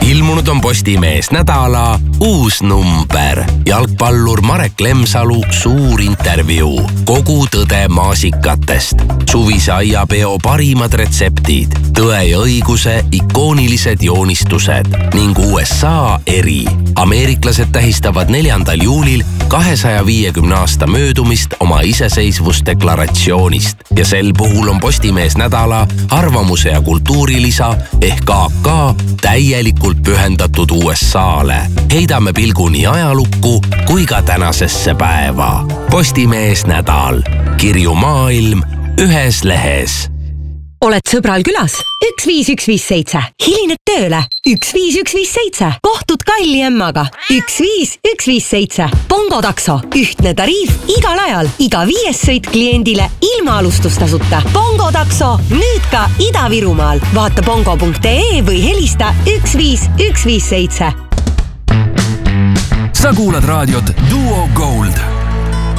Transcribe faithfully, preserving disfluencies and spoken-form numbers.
ilmunud on Postimees nädala uus number. Jalgpallur Marek Lemsalu suur intervjuu. Kogu tõde maasikatest. Suvise aiapeo parimad retseptid. Tõe ja õiguse ikoonilised joonistused. Ning U S A eri. Ameeriklased tähistavad neljandal juulil kahesaja viiekümne aasta möödumist oma iseseisvusdeklaratsioonist. Ja sel puhul on Postimees nädala arvamuse ja kultuurilisa ehk A K täielikult pühendatud U S A-le. Heidame pilgu nii ajalukku kui ka tänasesse päeva. Postimees nädal. Kirju maailm ühes lehes. Oled sõbral külas? üks viis üks viis seitse. Hilined tööle? üks viis üks viis seitse. Kohtud kalli emmaga? üks viis üks viis seitse. Bongo takso. Ühtne tariif igal ajal. Iga viies sõit kliendile ilma alustustasuta. Bongo takso. Nüüd ka Ida-Virumaal. Vaata bongo punkt ee või helista üks viis üks viis seitse. Sa kuulad raadiot Duo Gold.